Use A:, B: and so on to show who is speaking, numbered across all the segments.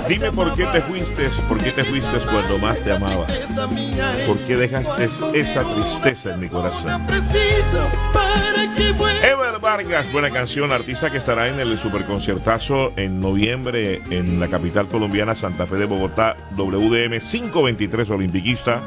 A: Dime por qué te fuiste cuando más te amaba. ¿Por qué dejaste esa tristeza en mi corazón? Ever Vargas, buena canción, artista que estará en el superconciertazo en noviembre en la capital colombiana, Santa Fe de Bogotá, WDM 523 Olimpiquista.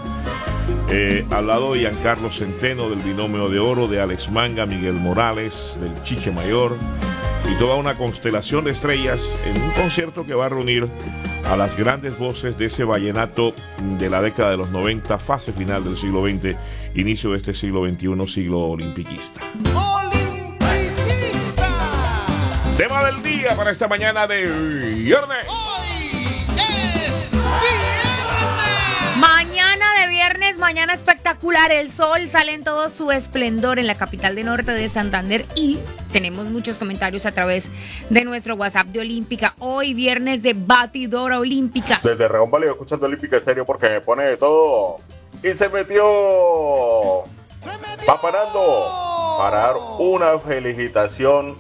A: Al lado de Giancarlo Centeno, del Binomio de Oro, de Alex Manga, Miguel Morales, del Chiche Mayor y toda una constelación de estrellas en un concierto que va a reunir a las grandes voces de ese vallenato de la década de los 90, fase final del siglo XX, inicio de este siglo XXI, siglo olimpiquista. ¡Olimpiquista! Tema del día para esta mañana de viernes.
B: Hoy es viernes.
C: Mañana de viernes, mañana espectacular. El sol sale en todo su esplendor en la capital de norte de Santander y tenemos muchos comentarios a través de nuestro WhatsApp de Olímpica. Hoy viernes de Batidora Olímpica.
D: Desde Reón Válido escuchando Olímpica en serio porque me pone de todo. Y se metió. Va parando para dar una felicitación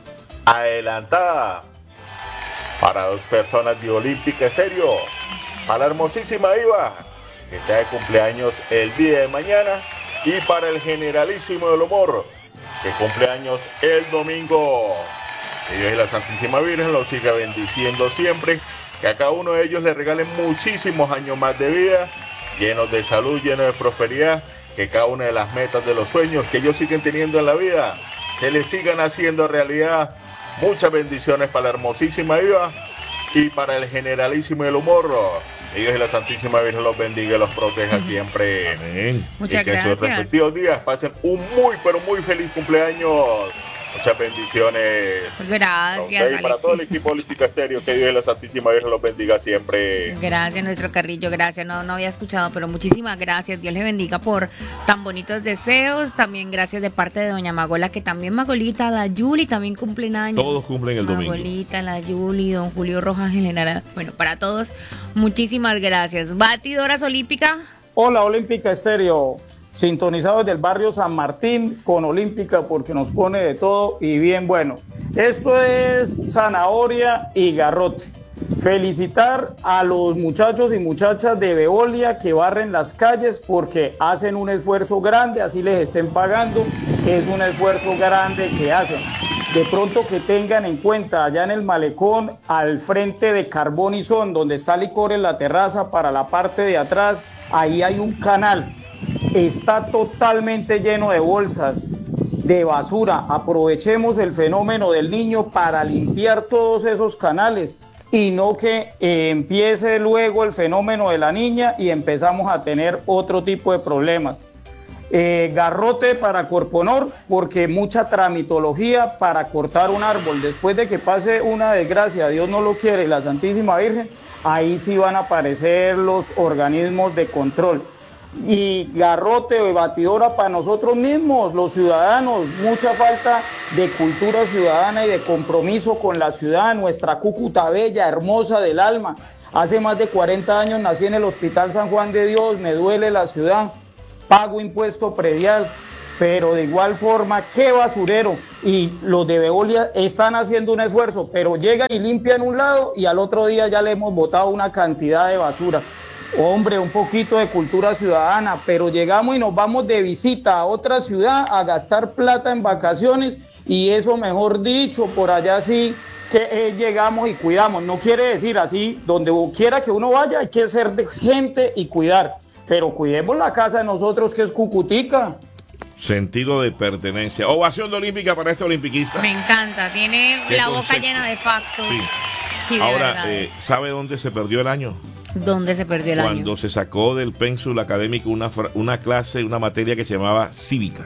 D: adelantada para dos personas de Olímpica en serio. Para la hermosísima Iva, que está de cumpleaños el día de mañana. Y para el generalísimo del humor, que cumple años el domingo. Que Dios y la Santísima Virgen los siga bendiciendo siempre. Que a cada uno de ellos le regalen muchísimos años más de vida, llenos de salud, llenos de prosperidad. Que cada una de las metas de los sueños que ellos siguen teniendo en la vida, que les sigan haciendo realidad. Muchas bendiciones para la hermosísima Iva y para el generalísimo del humor. Dios y la Santísima Virgen los bendiga y los proteja siempre.
A: Amén.
C: Muchas
D: y que
C: gracias.
D: en sus respectivos días pasen un muy, pero muy feliz cumpleaños. Muchas bendiciones.
C: Gracias,
D: Y para todo el equipo Olímpica Estéreo, que Dios y la Santísima Virgen los bendiga siempre.
C: Gracias, nuestro Carrillo, gracias. No había escuchado, pero muchísimas gracias. Dios le bendiga por tan bonitos deseos. También gracias de parte de doña Magola, que también Magolita, la Yuli también cumplen años.
A: Todos cumplen el domingo.
C: Magolita, la Yuli, don Julio Rojas, general. Bueno, para todos, muchísimas gracias. Batidoras Olímpica.
E: Hola, Olímpica Estéreo. Sintonizados del barrio San Martín con Olímpica porque nos pone de todo y bien bueno. Esto es zanahoria y garrote. Felicitar a los muchachos y muchachas de Veolia que barren las calles porque hacen un esfuerzo grande, así les estén pagando, es un esfuerzo grande que hacen. De pronto que tengan en cuenta allá en el malecón, al frente de Carbón y Son, donde está licor en la terraza, para la parte de atrás, ahí hay un canal. Está totalmente lleno de bolsas de basura. Aprovechemos el fenómeno del niño para limpiar todos esos canales y no que empiece luego el fenómeno de la niña y empezamos a tener otro tipo de problemas. Garrote para Corponor, porque mucha tramitología para cortar un árbol. Después de que pase una desgracia, Dios no lo quiere, y la Santísima Virgen, ahí sí van a aparecer los organismos de control. Y garrote o batidora para nosotros mismos, los ciudadanos, mucha falta de cultura ciudadana y de compromiso con la ciudad, nuestra Cúcuta bella, hermosa del alma. Hace más de 40 años nací en el Hospital San Juan de Dios, me duele la ciudad, pago impuesto predial, pero de igual forma, qué basurero. Y los de Veolia están haciendo un esfuerzo, pero llegan y limpian un lado y al otro día ya le hemos botado una cantidad de basura. Hombre, un poquito de cultura ciudadana, pero llegamos y nos vamos de visita a otra ciudad a gastar plata en vacaciones y eso, mejor dicho, por allá sí que llegamos y cuidamos. No quiere decir así, donde quiera que uno vaya hay que ser de gente y cuidar, pero cuidemos la casa de nosotros que es Cucutica.
A: Sentido de pertenencia. Ovación de Olímpica para este olimpiquista.
C: Me encanta, tiene
A: ¿Qué
C: la
A: concepto?
C: boca llena de factos.
A: Sí.
C: Sí, de
A: Ahora,
C: verdad.
A: ¿sabe dónde se perdió el año?
C: ¿Dónde se perdió el
A: Cuando
C: año?
A: se sacó del pénsul académico una clase, una materia que se llamaba cívica.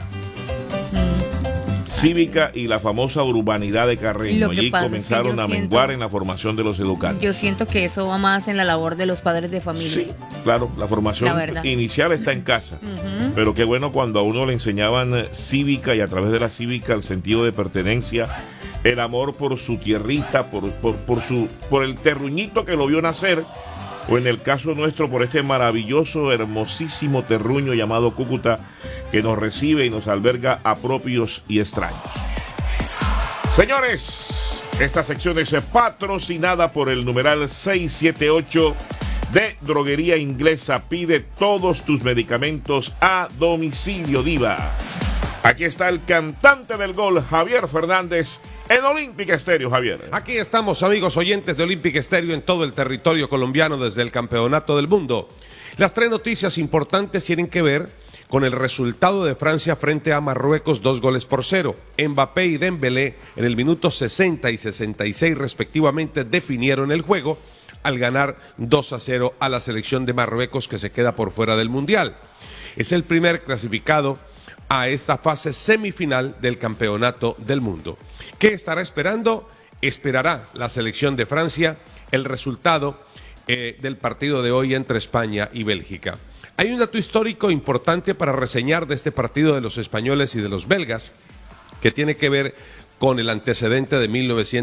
A: Cívica y la famosa urbanidad de Carreño.
C: Lo que
A: Allí
C: pasa es que
A: comenzaron
C: yo
A: a
C: siento-
A: menguar en la formación de los educantes.
C: Yo siento que eso va más en la labor de los padres de familia.
A: Sí, claro, la formación
C: La verdad.
A: inicial está en casa. Pero qué bueno cuando a uno le enseñaban cívica y a través de la cívica el sentido de pertenencia, el amor por su tierrita, por el terruñito que lo vio nacer, o en el caso nuestro por este maravilloso, hermosísimo terruño llamado Cúcuta, que nos recibe y nos alberga a propios y extraños. Señores, Esta sección es patrocinada por el numeral 678 de Droguería Inglesa. Pide todos tus medicamentos a domicilio, Diva. Aquí está el cantante del gol, Javier Fernández, en Olímpica Estéreo. Javier.
F: Aquí estamos, amigos oyentes de Olímpica Estéreo, en todo el territorio colombiano desde el Campeonato del Mundo. Las tres noticias importantes tienen que ver con el resultado de Francia frente a Marruecos, 2-0. Mbappé y Dembélé en el minuto 60 y 66 respectivamente definieron el juego al ganar 2-0 a la selección de Marruecos, que se queda por fuera del Mundial. Es el primer clasificado a esta fase semifinal del Campeonato del Mundo. ¿Qué estará esperando? Esperará la selección de Francia el resultado del partido de hoy entre España y Bélgica. Hay un dato histórico importante para reseñar de este partido de los españoles y de los belgas, que tiene que ver con el antecedente de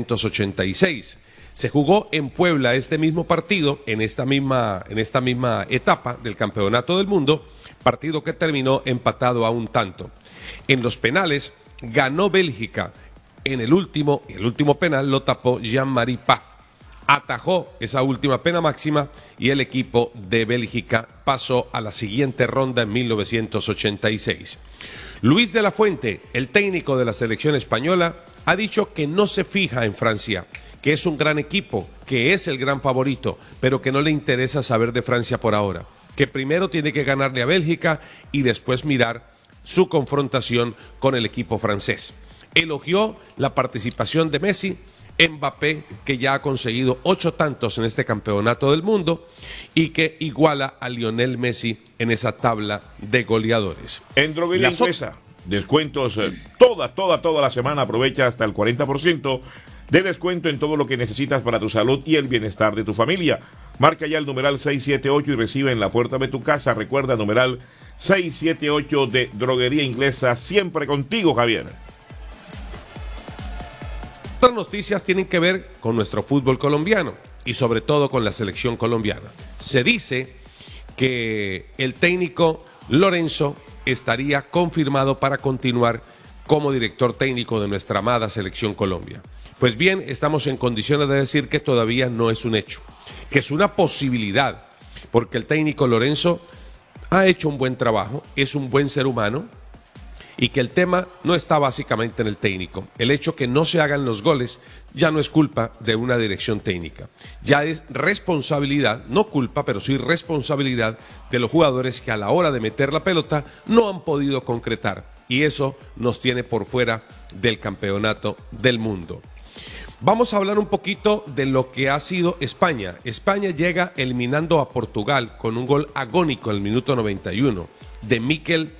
F: 1986. Se jugó en Puebla este mismo partido, en esta misma etapa del Campeonato del Mundo, partido que terminó empatado a un tanto. En los penales ganó Bélgica. En el último penal lo tapó Jean-Marie Paf. Atajó esa última pena máxima y el equipo de Bélgica pasó a la siguiente ronda en 1986. Luis de la Fuente, el técnico de la selección española, ha dicho que no se fija en Francia, que es un gran equipo, que es el gran favorito, pero que no le interesa saber de Francia por ahora, que primero tiene que ganarle a Bélgica y después mirar su confrontación con el equipo francés. Elogió la participación de Messi, Mbappé, que ya ha conseguido 8 tantos en este Campeonato del Mundo y que iguala a Lionel Messi en esa tabla de goleadores.
A: En Droguería Inglesa, descuentos toda la semana. Aprovecha hasta el 40% de descuento en todo lo que necesitas para tu salud y el bienestar de tu familia. Marca ya el numeral 678 y recibe en la puerta de tu casa. Recuerda, numeral 678 de Droguería Inglesa, siempre contigo, Javier.
F: Otras noticias tienen que ver con nuestro fútbol colombiano y sobre todo con la selección colombiana. Se dice que el técnico Lorenzo estaría confirmado para continuar como director técnico de nuestra amada selección Colombia. Pues bien, estamos en condiciones de decir que todavía no es un hecho, que es una posibilidad, porque el técnico Lorenzo ha hecho un buen trabajo, es un buen ser humano, y que el tema no está básicamente en el técnico. El hecho que no se hagan los goles ya no es culpa de una dirección técnica. Ya es responsabilidad, no culpa, pero sí responsabilidad de los jugadores que a la hora de meter la pelota no han podido concretar. Y eso nos tiene por fuera del Campeonato del Mundo. Vamos a hablar un poquito de lo que ha sido España. España llega eliminando a Portugal con un gol agónico en el minuto 91 de Mikel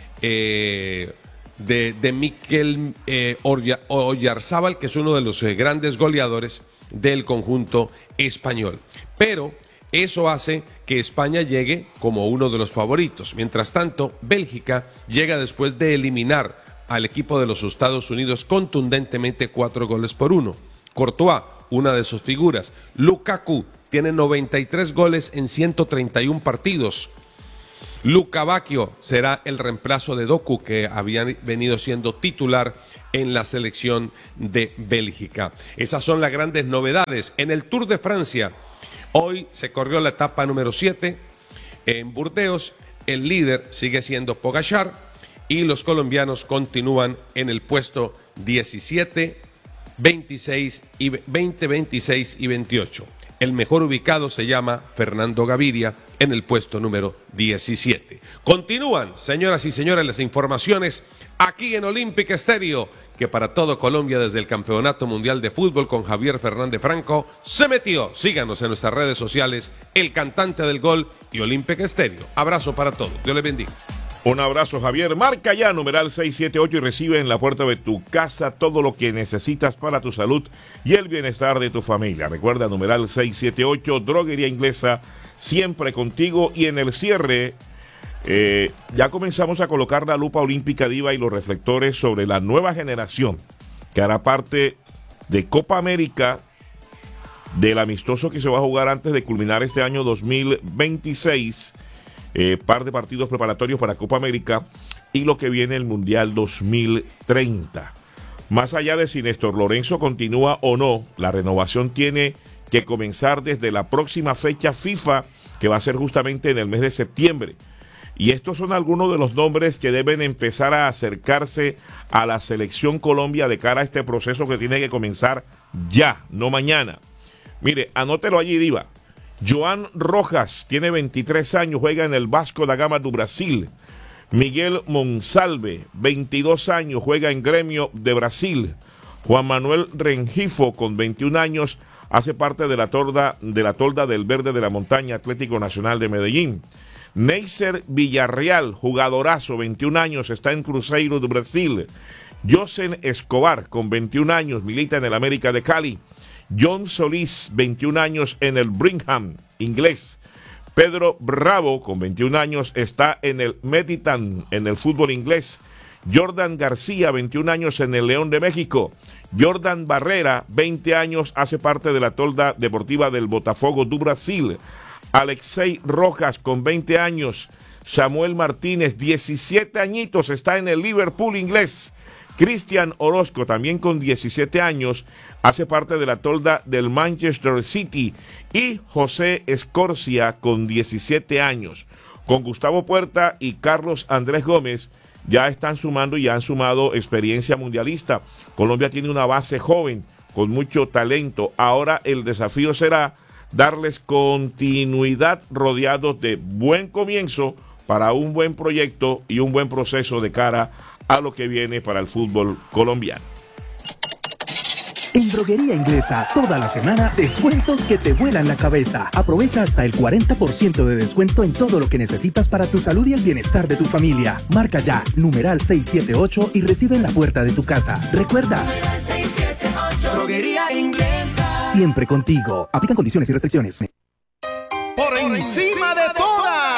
F: Oyarzábal, que es uno de los grandes goleadores del conjunto español. Pero eso hace que España llegue como uno de los favoritos. Mientras tanto, Bélgica llega después de eliminar al equipo de los Estados Unidos contundentemente 4-1. Courtois, una de sus figuras. Lukaku tiene 93 goles en 131 partidos. Luka Bacchio será el reemplazo de Doku, que había venido siendo titular en la selección de Bélgica. Esas son las grandes novedades. En el Tour de Francia, hoy se corrió la etapa número 7 en Burdeos. El líder sigue siendo Pogačar y los colombianos continúan en el puesto 17, 26 y 20, 26 y 28. El mejor ubicado se llama Fernando Gaviria en el puesto número 17. Continúan, señoras y señores, las informaciones aquí en Olímpica Estéreo, que para todo Colombia desde el Campeonato Mundial de Fútbol con Javier Fernández Franco se metió. Síganos en nuestras redes sociales, El Cantante del Gol y Olímpica Estéreo. Abrazo para todos. Dios les bendiga.
A: Un abrazo, Javier. Marca ya numeral 678 y recibe en la puerta de tu casa todo lo que necesitas para tu salud y el bienestar de tu familia. Recuerda, numeral 678, Droguería Inglesa, siempre contigo. Y en el cierre, ya comenzamos a colocar la lupa olímpica, Diva, y los reflectores sobre la nueva generación que hará parte de Copa América, del amistoso que se va a jugar antes de culminar este año 2026. Par de partidos preparatorios para Copa América y lo que viene el Mundial 2030. Más allá de si Néstor Lorenzo continúa o no, la renovación tiene que comenzar desde la próxima fecha FIFA, que va a ser justamente en el mes de septiembre. Y estos son algunos de los nombres que deben empezar a acercarse a la selección Colombia de cara a este proceso que tiene que comenzar ya, no mañana. Mire, anótelo allí, Diva. Joan Rojas tiene 23 años, juega en el Vasco da Gama do Brasil. Miguel Monsalve, 22 años, juega en Gremio de Brasil. Juan Manuel Rengifo, con 21 años, hace parte de la tolda del Verde de la Montaña, Atlético Nacional de Medellín. Neisser Villarreal, jugadorazo, 21 años, está en Cruzeiro de Brasil. Josen Escobar, con 21 años, milita en el América de Cali. John Solís, 21 años, en el Brigham, inglés. Pedro Bravo, con 21 años, está en el Metitan, en el fútbol inglés. Jordan García, 21 años, en el León de México. Jordan Barrera, 20 años, hace parte de la tolda deportiva del Botafogo do Brasil. Alexei Rojas, con 20 años. Samuel Martínez, 17 añitos, está en el Liverpool inglés. Cristian Orozco, también con 17 años, hace parte de la tolda del Manchester City. Y José Escorcia, con 17 años. Con Gustavo Puerta y Carlos Andrés Gómez, ya están sumando y ya han sumado experiencia mundialista. Colombia tiene una base joven, con mucho talento. Ahora el desafío será darles continuidad rodeados de buen comienzo para un buen proyecto y un buen proceso de cara a lo que viene para el fútbol colombiano.
G: En Droguería Inglesa, toda la semana, descuentos que te vuelan la cabeza. Aprovecha hasta el 40% de descuento en todo lo que necesitas para tu salud y el bienestar de tu familia. Marca ya, numeral 678 y recibe en la puerta de tu casa. Recuerda,
B: 678. Droguería Inglesa.
G: siempre contigo. Aplican condiciones y restricciones.
B: Por encima de todo.